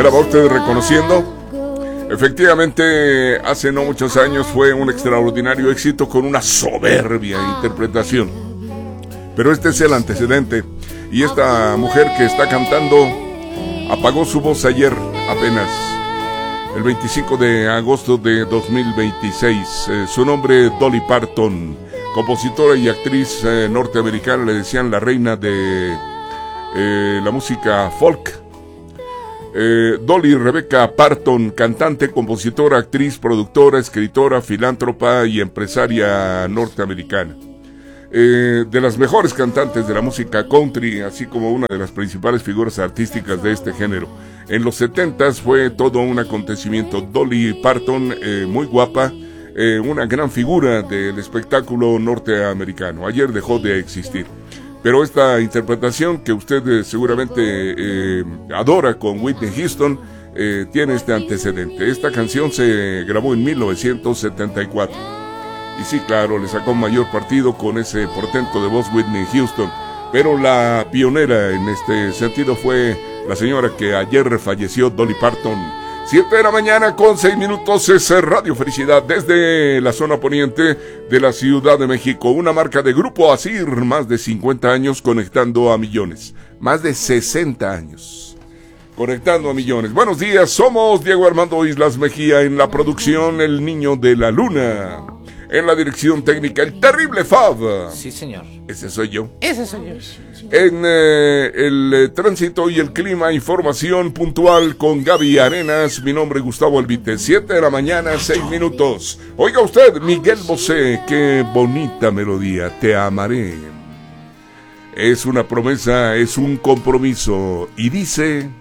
¿Ya la va usted reconociendo? Efectivamente, hace no muchos años fue un extraordinario éxito con una soberbia interpretación. Pero este es el antecedente. Y esta mujer que está cantando apagó su voz ayer apenas, el 25 de agosto de 2026. Su nombre, Dolly Parton, compositora y actriz norteamericana, le decían la reina de la música folk. Dolly Rebecca Parton, cantante, compositora, actriz, productora, escritora, filántropa y empresaria norteamericana. De las mejores cantantes de la música country, así como una de las principales figuras artísticas de este género. En los 70s fue todo un acontecimiento. Dolly Parton, muy guapa, una gran figura del espectáculo norteamericano. Ayer dejó de existir. Pero esta interpretación que usted seguramente adora con Whitney Houston, tiene este antecedente. Esta canción se grabó en 1974. Y sí, claro, le sacó mayor partido con ese portento de voz Whitney Houston. Pero la pionera en este sentido fue la señora que ayer falleció, Dolly Parton. 7 de la mañana con 6 minutos, es Radio Felicidad desde la zona poniente de la Ciudad de México. Una marca de Grupo Asir, más de 50 años conectando a millones. Más de 60 años conectando a millones. Buenos días, somos Diego Armando Islas Mejía en la producción, el niño de la luna. En la dirección técnica, el terrible Fab. Sí, señor. Ese soy yo. Ese soy yo. En el tránsito y el clima, información puntual con Gaby Arenas. Mi nombre es Gustavo Albite. 7 de la mañana, 6 minutos. Oiga usted, Miguel Bosé, qué bonita melodía. Te amaré. Es una promesa, es un compromiso. Y dice...